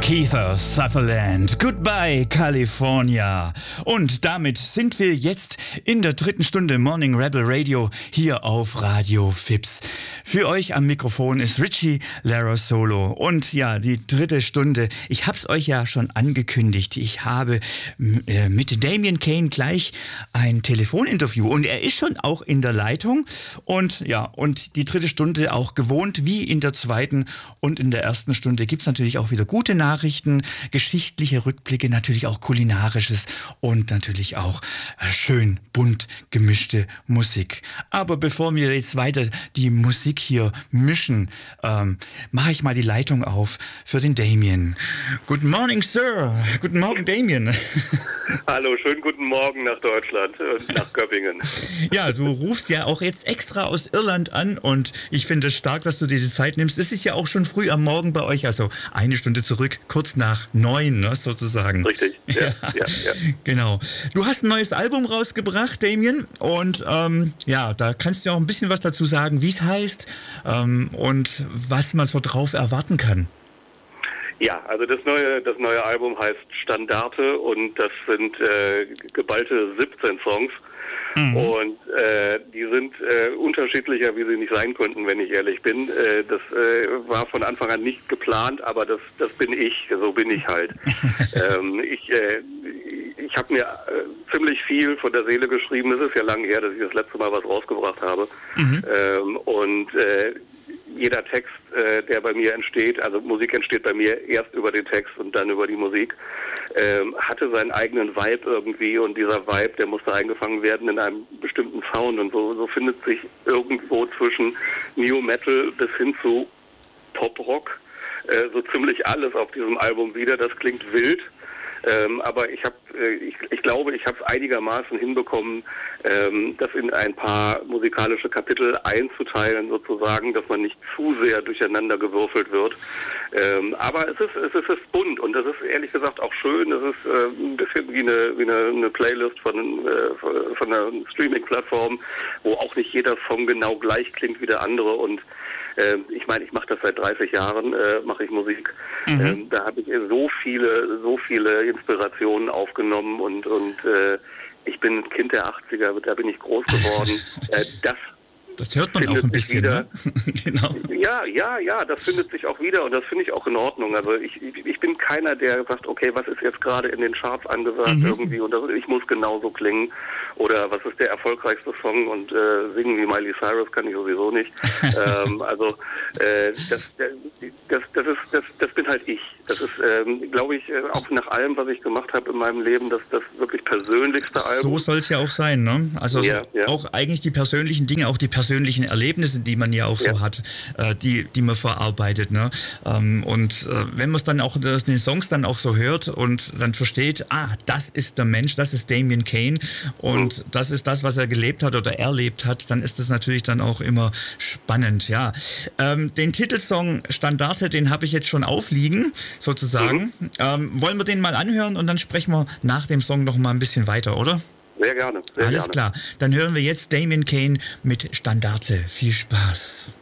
Kiefer Sutherland, Goodbye California. Und damit sind wir jetzt in der dritten Stunde Morning Rebel Radio hier auf Radio Fips. Für euch am Mikrofon ist Richie Larosolo. Und ja, die dritte Stunde, ich hab's euch ja schon angekündigt. Ich habe mit Damien Kane gleich ein Telefoninterview und er ist schon auch in der Leitung. Und ja, und die dritte Stunde auch gewohnt wie in der zweiten und in der ersten Stunde gibt's natürlich auch wieder gute Nachrichten, geschichtliche Rückblicke, natürlich auch kulinarisches und natürlich auch schön bunt gemischte Musik. Aber bevor wir jetzt weiter die Musik hier mischen, mache ich mal die Leitung auf für den Damien. Good morning, Sir. Guten Morgen, Damien. Hallo, schönen guten Morgen nach Deutschland und nach Göppingen. Ja, du rufst ja auch jetzt extra aus Irland an und ich finde es stark, dass du dir die Zeit nimmst. Es ist ja auch schon früh am Morgen bei euch, also eine Stunde zurück, kurz nach 9, ne, sozusagen. Richtig, ja. Genau. Du hast ein neues Album rausgebracht, Damien, und ja, da kannst du auch ein bisschen was dazu sagen, wie es heißt und was man so drauf erwarten kann. Ja, also das neue Album heißt Standarte und das sind geballte 17 Songs. Mhm. Und die sind unterschiedlicher, wie sie nicht sein könnten, wenn ich ehrlich bin. Das war von Anfang an nicht geplant, aber das bin ich, so bin ich halt. Ich habe mir ziemlich viel von der Seele geschrieben. Es ist ja lange her, dass ich das letzte Mal was rausgebracht habe. Mhm. Jeder Text, der bei mir entsteht, also Musik entsteht bei mir erst über den Text und dann über die Musik, hatte seinen eigenen Vibe irgendwie und dieser Vibe, der musste eingefangen werden in einem bestimmten Sound und so findet sich irgendwo zwischen New Metal bis hin zu Pop-Rock so ziemlich alles auf diesem Album wieder. Das klingt wild. Aber ich glaube, ich habe es einigermaßen hinbekommen, das in ein paar musikalische Kapitel einzuteilen sozusagen, dass man nicht zu sehr durcheinander gewürfelt wird. Aber es ist bunt und das ist ehrlich gesagt auch schön. Es ist ein bisschen wie eine Playlist von einer Streaming-Plattform, wo auch nicht jeder Song genau gleich klingt wie der andere und ich meine, ich mache das seit 30 Jahren, mache ich Musik. Mhm. Da habe ich so viele Inspirationen aufgenommen und ich bin ein Kind der 80er, da bin ich groß geworden. Das hört man auch ein bisschen, ne? Genau. Ja, das findet sich auch wieder und das finde ich auch in Ordnung. Also ich bin keiner, der sagt, okay, was ist jetzt gerade in den Charts angesagt irgendwie und ich muss genauso klingen oder was ist der erfolgreichste Song und singen wie Miley Cyrus kann ich sowieso nicht. Das bin halt ich. Das ist, glaube ich, auch nach allem, was ich gemacht habe in meinem Leben, das wirklich persönlichste Album. So soll es ja auch sein, ne? Also ja. Auch eigentlich die persönlichen Dinge, auch die persönlichen Erlebnisse, die man ja auch so hat, die man verarbeitet, ne? Und wenn man es dann auch den Songs dann auch so hört und dann versteht, das ist der Mensch, das ist Damien Kane und das ist das, was er gelebt hat oder erlebt hat, dann ist das natürlich dann auch immer spannend, ja. Den Titelsong Standarte, den habe ich jetzt schon aufliegen, sozusagen. Wollen wir den mal anhören und dann sprechen wir nach dem Song noch mal ein bisschen weiter, oder? Sehr gerne. Alles klar. Dann hören wir jetzt Damien Kane mit Standarte. Viel Spaß.